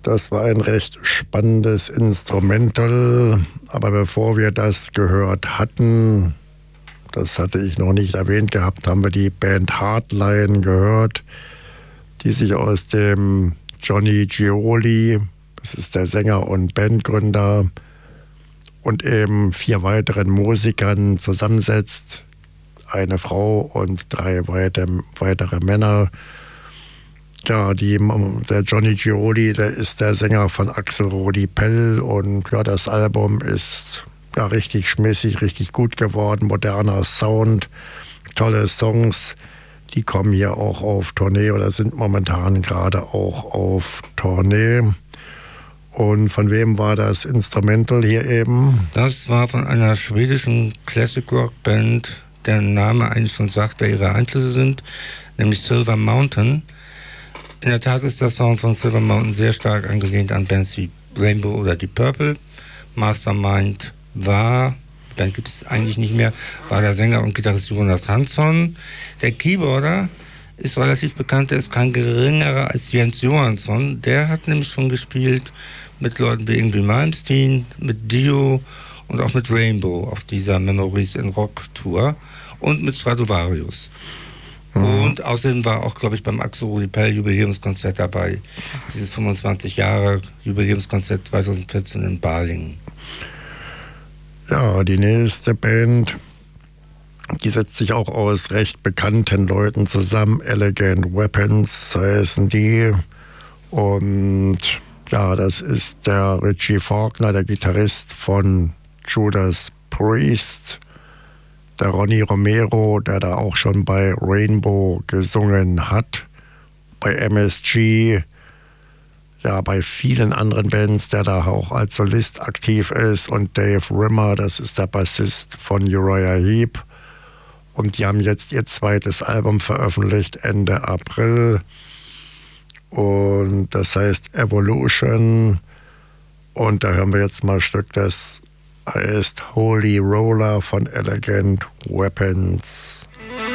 Das war ein recht spannendes Instrumental, aber bevor wir das gehört hatten, das hatte ich noch nicht erwähnt gehabt, haben wir die Band Hardline gehört, die sich aus dem Johnny Gioli, das ist der Sänger und Bandgründer, und eben 4 weiteren Musikern zusammensetzt. Eine Frau und 3 weitere Männer. Ja, der Johnny Gioli, der ist der Sänger von Axel Rudi Pell, und ja, das Album ist ja richtig schmissig, richtig gut geworden, moderner Sound, tolle Songs. Die kommen hier auch auf Tournee oder sind momentan gerade auch auf Tournee. Und von wem war das Instrumental hier eben? Das war von einer schwedischen Classic Rock Band, deren Name eigentlich schon sagt, wer ihre Einflüsse sind, nämlich Silver Mountain. In der Tat ist der Sound von Silver Mountain sehr stark angelehnt an Bands wie Rainbow oder Deep Purple. Mastermind die Band gibt es eigentlich nicht mehr, war der Sänger und Gitarrist Jonas Hansson. Der Keyboarder ist relativ bekannt, der ist kein geringerer als Jens Johansson. Der hat nämlich schon gespielt mit Leuten wie Ingrid Malmsteen, mit Dio und auch mit Rainbow auf dieser Memories in Rock Tour und mit Stratovarius. Und außerdem war auch, glaube ich, beim Axel Rudi Pell Jubiläumskonzert dabei. Dieses 25 Jahre Jubiläumskonzert 2014 in Balingen. Ja, die nächste Band, die setzt sich auch aus recht bekannten Leuten zusammen. Elegant Weapons heißen die. Und ja, das ist der Richie Faulkner, der Gitarrist von Judas Priest. Der Ronny Romero, der da auch schon bei Rainbow gesungen hat. Bei MSG, ja, bei vielen anderen Bands, der da auch als Solist aktiv ist. Und Dave Rimmer, das ist der Bassist von Uriah Heep. Und die haben jetzt ihr 2. Album veröffentlicht, Ende April. Und das heißt Evolution. Und da hören wir jetzt mal ein Stück, das heißt Holy Roller von Elegant Weapons.